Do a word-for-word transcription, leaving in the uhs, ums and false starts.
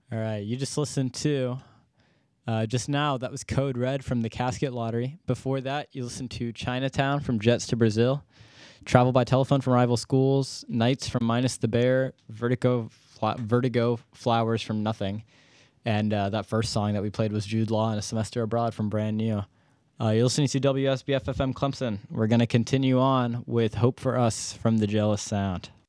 All right, you just listened to, uh, just now, that was Code Red from the Casket Lottery. Before that, you listened to Chinatown from Jets to Brazil, Travel by Telephone from Rival Schools, Nights from Minus the Bear, Vertigo, Fla- Vertigo Flowers from Nothing, and uh, that first song that we played was Jude Law and A Semester Abroad from Brand New. Uh, you're listening to W S B F F M Clemson. We're going to continue on with Hope for Us from The Jealous Sound.